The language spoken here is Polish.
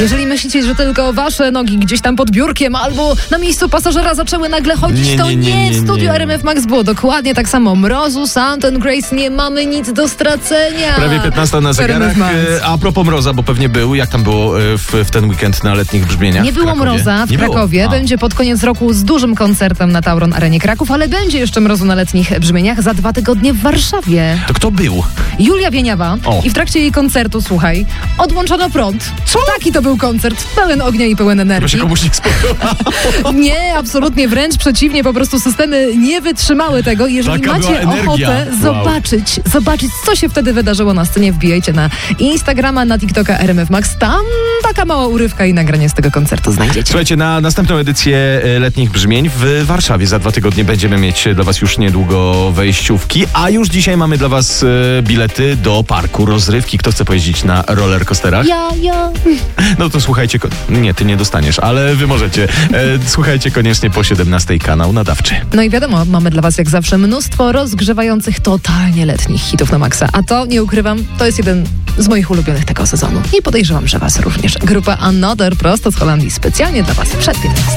Jeżeli myślicie, że tylko wasze nogi gdzieś tam pod biurkiem albo na miejscu pasażera zaczęły nagle chodzić, to nie, w studiu RMF Max było dokładnie tak samo. Mrozu, Sound and Grace, nie mamy nic do stracenia. Prawie 15 na zegarach. A propos mroza, bo pewnie był, jak tam było w ten weekend na letnich brzmieniach? Nie było mroza w Krakowie. Będzie pod koniec roku z dużym koncertem na Tauron Arenie Kraków, ale będzie jeszcze mrozu na letnich brzmieniach za 2 tygodnie w Warszawie. To kto był? Julia Wieniawa. I w trakcie jej koncertu, słuchaj, odłączono prąd. Co? Taki to był koncert, pełen ognia i pełen energii. To się komuś nie spodobało. Nie, absolutnie, wręcz przeciwnie, po prostu systemy nie wytrzymały tego. Jeżeli Taka macie ochotę zobaczyć, co się wtedy wydarzyło na scenie, wbijajcie na Instagrama, na TikToka RMF Max. Tam taka mała urywka i nagranie z tego koncertu znajdziecie. Słuchajcie, na następną edycję letnich brzmień w Warszawie za 2 tygodnie będziemy mieć dla was już niedługo wejściówki, a już dzisiaj mamy dla was bilety do parku rozrywki. Kto chce pojeździć na rollercoasterach? Ja. No to słuchajcie, nie, ty nie dostaniesz, ale wy możecie. Słuchajcie koniecznie po 17 kanał nadawczy. No i wiadomo, mamy dla was jak zawsze mnóstwo rozgrzewających totalnie letnich hitów na maksa. A to, nie ukrywam, to jest jeden z moich ulubionych tego sezonu. I podejrzewam, że was również. Grupa Another prosto z Holandii specjalnie dla was przed 15.